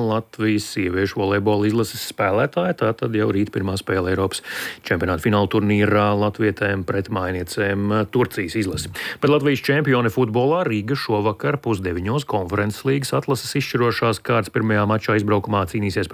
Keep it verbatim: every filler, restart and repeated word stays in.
Latvijas sieviešu volejbola izlases spēlētāja. Tātad jau rīt pirmā spēle Eiropas čempionāta fināla turnīrā latvietēm pret mājniecēm Turcijas izlasi. Bet Latvijas čempione futbolā Rīga šovakar pusdeviņos konferences līgas atlases izšķirošās kārtas pirmajā mačā izbraukumā cīnīsies